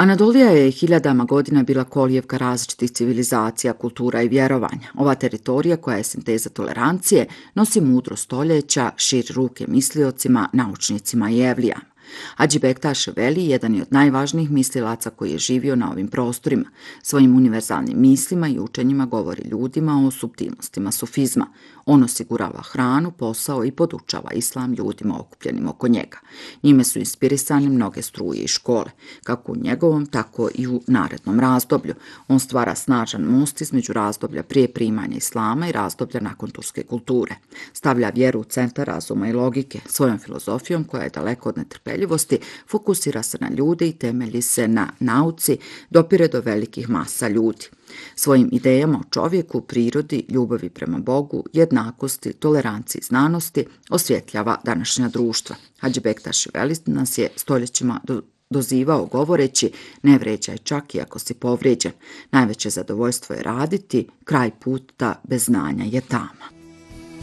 Anadolija je hiljadama godina bila kolijevka različitih civilizacija, kultura i vjerovanja. Ova teritorija, koja je sinteza tolerancije, nosi mudro stoljeća, širi ruke misliocima, naučnicima i evlijama. Hadži Bektaš Veli jedan je od najvažnijih mislilaca koji je živio na ovim prostorima. Svojim univerzalnim mislima i učenjima govori ljudima o suptilnostima sufizma. On osigurava hranu, posao i podučava islam ljudima okupljenim oko njega. Njime su inspirisane mnoge struje i škole, kako u njegovom, tako i u narednom razdoblju. On stvara snažan most između razdoblja prije primanja islama i razdoblja nakon turske kulture. Stavlja vjeru u centar razuma i logike. Svojom filozofijom, koja je daleko od netrpeljivosti, fokusira se na ljude i temelji se na nauci, dopire do velikih masa ljudi. Svojim idejama o čovjeku, prirodi, ljubavi prema Bogu, jednakosti, toleranciji i znanosti osvjetljava današnja društva. Hadži Bektaš Veli nas je stoljećima dozivao govoreći: ne vređaj čak i ako si povrijeđen. Najveće zadovoljstvo je raditi, kraj puta bez znanja je tama.